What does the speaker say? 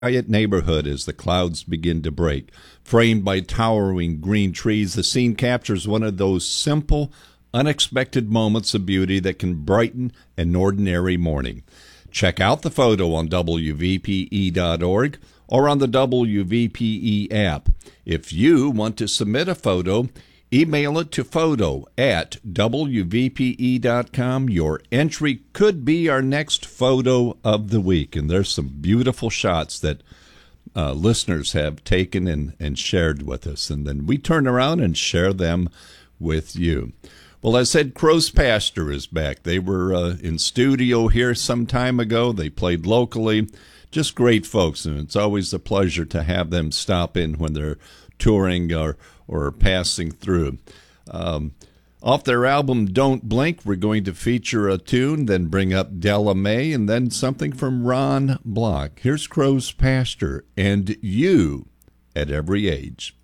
quiet neighborhood as the clouds begin to break. Framed by towering green trees, the scene captures one of those simple, unexpected moments of beauty that can brighten an ordinary morning. Check out the photo on WVPE.org or on the WVPE app. If you want to submit a photo, email it to photo@WVPE.com. Your entry could be our next photo of the week. And there's some beautiful shots that listeners have taken and shared with us. And then we turn around and share them with you. Well, as I said, Crow's Pasture is back. They were in studio here some time ago. They played locally. Just great folks, and it's always a pleasure to have them stop in when they're touring or passing through. Off their album Don't Blink, we're going to feature a tune, then bring up Della Mae, and then something from Ron Block. Here's Crow's Pasture and You at Every Age.